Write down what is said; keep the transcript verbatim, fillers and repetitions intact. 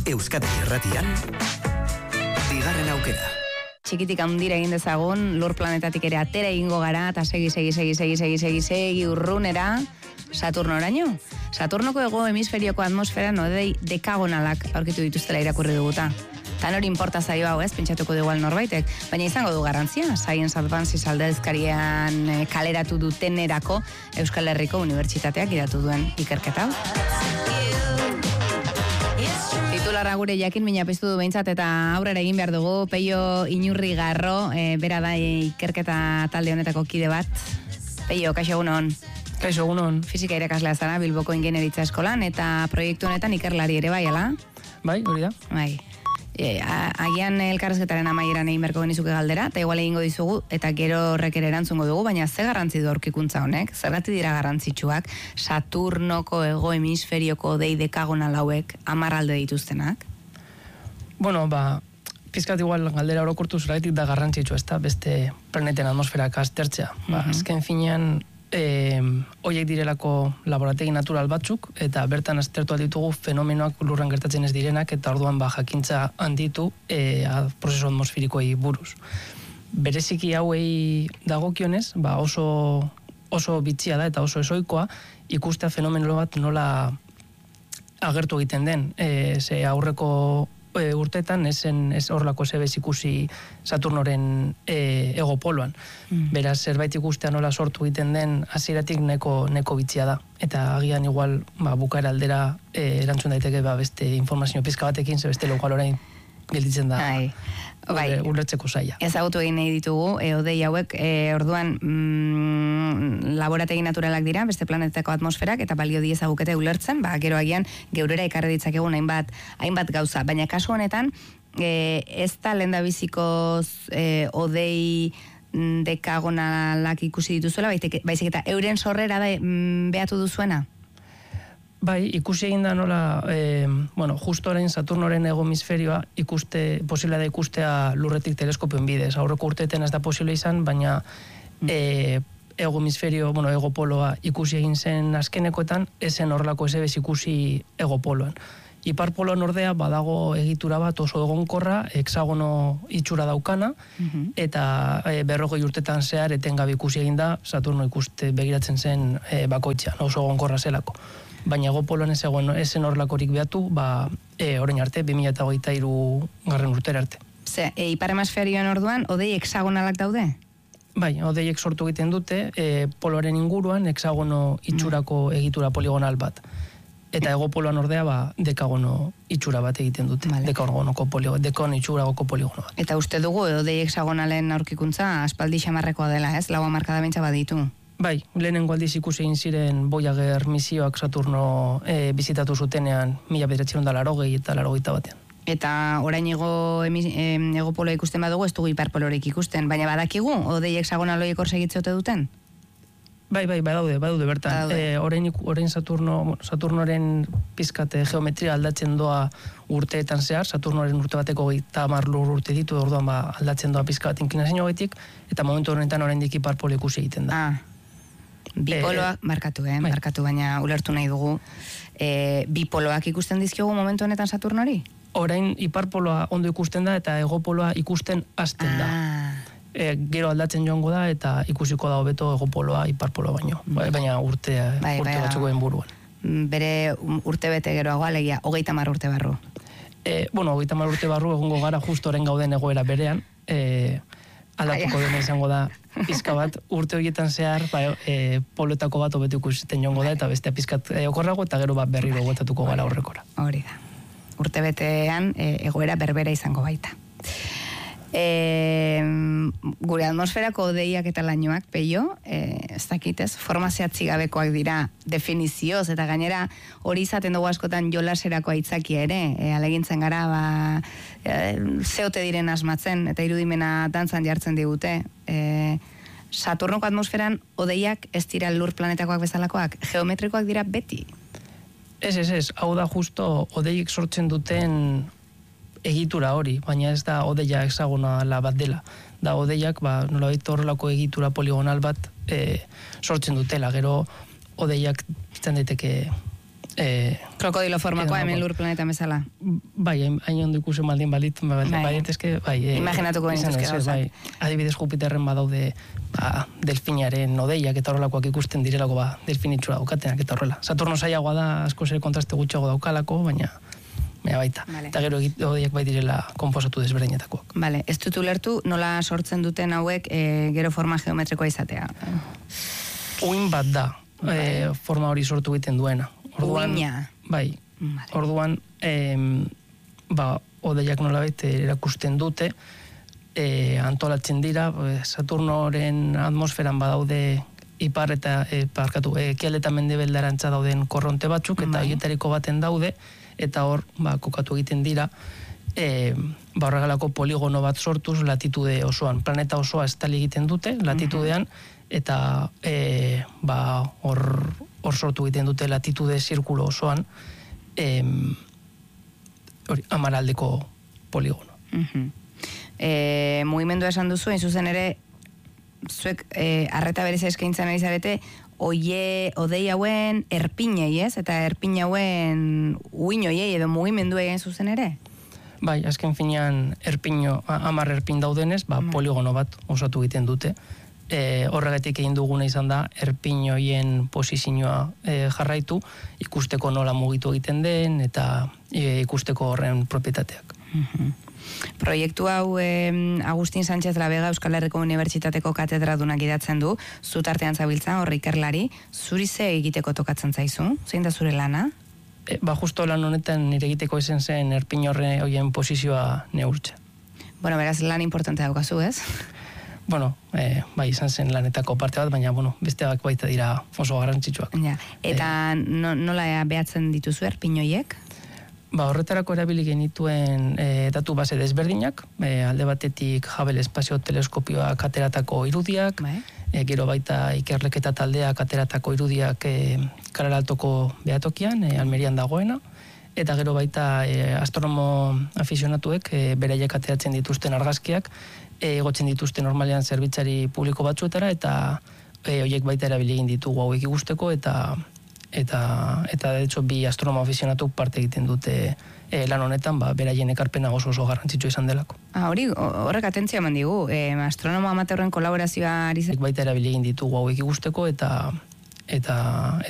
Euskadi Irratian, bigarren aukera. Txikitik handira egin dezagun, lur planetatik ere atera egingo gara, eta segi, segi, segi, segi, segi, segi, segi, urrunera, Saturnoraino. Saturnoko hego hemisferioko atmosferan odei dekagonalak aurkitu dituztela irakurri duguta. Tan hori inporta zaio hau ez, pentsatuko dugu norbaitek, baina izango du garantzia, Science Advances aldezkarian kaleratu dutenerako Euskal Herriko Unibertsitateak idatu duen ikerketa. Titularra gure jakin mina piztu du behintzat eta aurrera egin behar dugu, Peio Inurrigarro, e, bera da ikerketa talde honetako kide bat. Peio, kaixo egunon. Kaixo egunon. Fisika irakaslea zara Bilboko Ingeniaritza Eskolan eta proiektu honetan ikerlari ere bai, ala? Bai, hori da. Bai. E, agian elkarrezketaren amaieran egin berko genizuke galdera, eta igual egingo dizugu, eta gero horrek ere erantzungo dugu, baina ze garrantzi du aurkikuntza honek? Zergatik dira garrantzitsuak Saturnoko hego hemisferioko dei dekagonal hauek hamarralde dituztenak? Bueno, ba, pizkat igual galdera orokortu zergatik da garrantzitsua, ez da, beste planeten atmosferak aztertzea. Ba, Mhm. azken finean, E, oiek direlako laborategi natural batzuk, eta bertan aztertu ditugu fenomenoak lurran gertatzen ez direnak, eta orduan ba, jakintza handitu e, prozesu atmosferikoei buruz. Bereziki hauei dagokionez, ba, oso, oso bitxia da eta oso esoikoa, ikustea fenomeno bat nola agertu egiten den. E, ze aurreko e, urtetan esen ez horlako zebez ikusi Saturnoren e, egopoloan. Mm. Beraz, zerbait ikustea nola sortu egiten den hasieratik neko, neko bitxia da. Eta agian igual ba, bukaera aldera e, erantzun daiteke ba, beste informazio pizka batekin, ze beste lokal orain gelditzen da. Ai. Bai, ulertzeko zaila. Ezagutu egin nahi ditugu, e, odei hauek, e, orduan mm, laborategi naturalak dira, beste planetako atmosferak, eta balio diezagukete ulertzen, ba, gero agian geurera ekarri ditzakegun hainbat, hainbat gauza. Baina kasu honetan, e, ez da lendabizikoz e, odei dekagonalak ikusi dituzuela, baizik eta euren sorrera da mm, behatu duzuena? Bai, ikusi egin da nola, e, bueno, justo orain Saturnoren hego hemisferioa ikuste, posible da ikustea lurretik teleskopioen bidez. Aurreko urteetan ez da posible izan, baina e, hego hemisferio, bueno, egopoloa ikusi egin zen azkenekoetan, esen horrelako ezebez ikusi egopoloan. Iparpoloan ordea badago egitura bat oso egonkorra, hexagono itxura daukana, uh-huh. eta e, berrogei urtetan zehar etengabe ikusi egin da Saturno ikuste begiratzen zen e, bakoitzean, oso egonkorra zelako. Baina egopoloan ez egon esen horlakorik behatu, ba, e, orain arte, bi mila hogeita hiru garren urtera arte. Ze, e, ipar hemisferioan orduan, odei hexagonalak daude? Bai, odeiek sortu egiten dute, e, poloaren inguruan, hexagono itxurako egitura poligonal bat. Eta egopoloan ordea, ba, dekagono itxura bat egiten dute. Vale. Dekagonoko poligono, dekon itxuragoko poligono bat. Eta uste dugu, odei hexagonalen aurkikuntza aspaldi xamarrekoa dela, ez? Lau hamarkada bentsa baditu. Bai, lehenengo aldiz ikusi egin ziren Voyager misioak Saturno e, bizitatu zutenean mila bederatziehun eta laurogei eta laurogeita batean. Eta orain ego, ego poloa ikusten badugu, ez dugu hiperpolorik ikusten, baina badakigu, odei hexagonaloiek hor segitzeote duten? Bai, bai, badaude, badaude bertan. E, orain, orain Saturno, Saturnoren pizkate geometria aldatzen doa urteetan zehar, Saturnoren urte bateko eta hamar lur urte ditu, orduan ba, aldatzen doa pizka bat inklinaziño gaitik, eta momentu honetan oraindik hiperpolo ikusi egiten da. Ah. Bipoloak, e, markatu, eh? Bai. Markatu, baina ulertu nahi dugu. E, bipoloak ikusten dizkiogu momentu honetan Saturnori? Orain hiperpoloa ondo ikusten da eta egopoloa ikusten hasten da. Ah. E, gero aldatzen joango da eta ikusiko da hobeto egopoloa hiperpoloa baino. Bai, baina urte, bai, urte bai, batzukoen buruan. Bere urte bete geroago alegia, hogeita mar urte barru. E, bueno, hogeita mar urte barru egongo gara justo oren gauden egoera berean. E, aldatuko dena izango da pizka bat, urte horietan zehar ba, e, poloetako bat hobetu ikusiten joango da, eta bestea pizkat e, okorrago, eta gero bat berriro guetatuko gara horrekora. Hori da. Urte betean e, egoera berbera izango baita. E, gure atmosferako odeiak eta lainoak, Peio, e, ez dakitez, formazioatzi gabekoak dira definizioz, eta gainera hori izaten dugu askotan jolaserako aitzakia ere, e, alegintzen gara, ba, e, zeote diren asmatzen, eta irudimena dantzan jartzen digute. E, Saturnoko atmosferan odeiak ez dira lur planetakoak bezalakoak, geometrikoak dira beti? Ez, ez, ez, hau da justo odeiek sortzen duten egitura hori, baina ez da odeia hexagonala bat dela. Da odeiak, ba, nolabait horrelako egitura poligonal bat e, sortzen dutela. Gero odeiak izan daiteke E, Krokodilo formakoa hemen lur planeta bezala. Bai, hain ondo ikusen baldin balit, bai, bai, eske, bai. E, Imaginatuko benituzke gauzak. Bai, adibidez Jupiterren badaude ba, delfinaren odeiak eta horrelakoak ikusten direlako ba, delfinitxura daukatenak eta horrela. Saturno zailagoa da, asko zer kontraste gutxiago daukalako, baina baina baita. Vale. Eta gero odeiak bai direla konposatu desberdinetakoak. Vale, ez dut ulertu nola sortzen duten hauek e, gero forma geometrikoa izatea. Uin bat da, vale. e, forma hori sortu egiten duena. Orduan, Uina. Bai, vale. Orduan, em, ba, odeiak nolabait erakusten dute, e, antolatzen dira, Saturnoren atmosferan badaude ipar eta, e, parkatu, e, ekialde eta mendebeldarantza dauden korronte batzuk, eta horietariko baten daude, eta hor, ba, kokatu egiten dira, e, ba, horregalako poligono bat sortuz latitude osoan. Planeta osoa estali egiten dute, latitudean, eta e, ba, hor, hor sortu egiten dute latitude zirkulo osoan, em, hori, amaraldeko poligono. Uh-huh. E, mugimendua esan duzu, hain zuzen ere, zuek e, arreta berez eskaintzen ari zarete, oie, odei hauen erpinei, ez? Eta erpin hauen uinoiei edo mugimendu egin zuzen ere? Bai, azken finean erpino, amar erpin daudenez, ba, mm. poligono bat osatu egiten dute. E, horregatik egin duguna izan da, erpinoien posizioa e, jarraitu, ikusteko nola mugitu egiten den, eta e, ikusteko horren propietateak. Mm-hmm. Proiektu hau eh, Agustin Sánchez Labega Euskal Herriko Unibertsitateko katedradunak idatzen du, zutartean zabiltza, horri ikerlari, zuri ze egiteko tokatzen zaizu? Zein da zure lana? E, ba, justo lan honetan nire egiteko esen zen erpin horre hoien posizioa neurtze. Bueno, beraz, lan importante daukazu, ez? Bueno, eh, bai, izan zen lanetako parte bat, baina, bueno, besteak baita dira oso garrantzitsuak. Ja. Eta eh, no, nola behatzen dituzu erpin hoiek? Ba, horretarako erabili genituen e, datu base desberdinak, e, alde batetik Hubble espazio teleskopioak ateratako irudiak, bai. e, gero baita ikerleketa taldeak ateratako irudiak e, Karalaltoko behatokian, e, Almerian dagoena, eta gero baita e, astronomo afizionatuek e, beraiek ateratzen dituzten argazkiak, e, egotzen dituzten normalean zerbitzari publiko batzuetara, eta e, horiek baita erabili egin ditugu hauek ikusteko, eta eta eta de hecho bi astronomo afizionatuk parte egiten dute e, lan honetan, ba beraien ekarpena oso oso garrantzitsua izan delako. Ah, hori horrek atentzia eman digu, eh, astronomo amateurren kolaborazioa ari zen. Baita erabili egin ditugu hauek ikusteko eta eta